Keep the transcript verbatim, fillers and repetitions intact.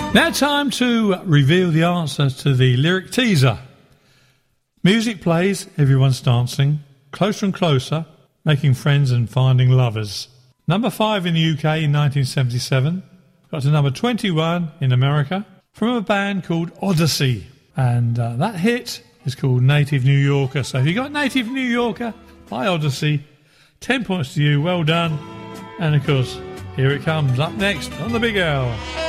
Now time to reveal the answer to the lyric teaser. Music plays, everyone's dancing, closer and closer, making friends and finding lovers. Number five in the U K in nineteen seventy-seven, got to number twenty-one in America from a band called Odyssey. And uh, that hit is called Native New Yorker. So if you got Native New Yorker by Odyssey, ten points to you, well done. And of course, here it comes up next on the Big Hour.